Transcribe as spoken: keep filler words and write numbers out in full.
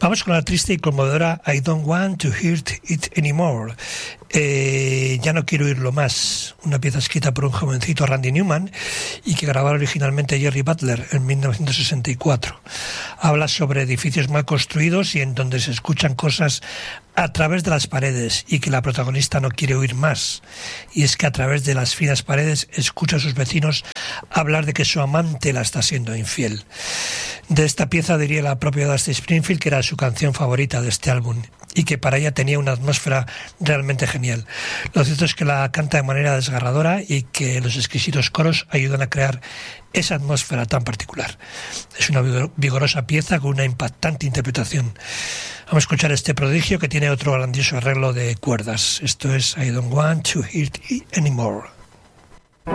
Vamos con la triste y conmovedora I Don't Want to Hear It Anymore. Eh, ya no quiero oírlo más, una pieza escrita por un jovencito Randy Newman y que grababa originalmente Jerry Butler en mil novecientos sesenta y cuatro. Habla sobre edificios mal construidos y en donde se escuchan cosas a través de las paredes y que la protagonista no quiere oír más. Y es que a través de las finas paredes escucha a sus vecinos hablar de que su amante la está siendo infiel. De esta pieza diría la propia Dusty Springfield que era su canción favorita de este álbum y que para ella tenía una atmósfera realmente genial. Lo cierto es que la canta de manera desgarradora y que los exquisitos coros ayudan a crear esa atmósfera tan particular. Es una vigorosa pieza con una impactante interpretación. Vamos a escuchar este prodigio que tiene otro grandioso arreglo de cuerdas. Esto es I Don't Want to Hear It Anymore.